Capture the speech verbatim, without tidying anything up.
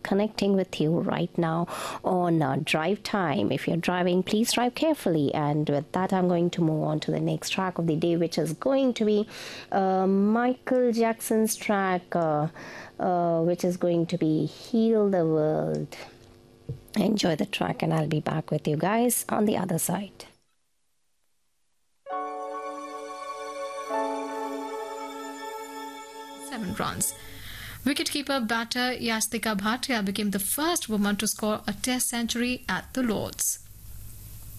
connecting with you right now on uh, Drive Time. If you're driving, please drive carefully. And with that, I'm going to move on to the next track of the day, which is going to be uh, Michael Jackson's track, uh, uh, which is going to be Heal the World. Enjoy the track, and I'll be back with you guys on the other side. Seven runs. Wicketkeeper batter Yastika Bhatia became the first woman to score a Test century at the Lords.